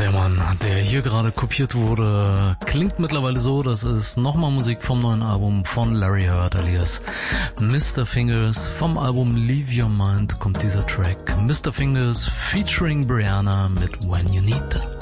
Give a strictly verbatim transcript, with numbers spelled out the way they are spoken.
Der Mann, der hier gerade kopiert wurde, klingt mittlerweile so, das ist nochmal Musik vom neuen Album von Larry Heard alias Mister Fingers. Vom Album Leave Your Mind kommt dieser Track. Mister Fingers featuring Brianna mit When You Need It.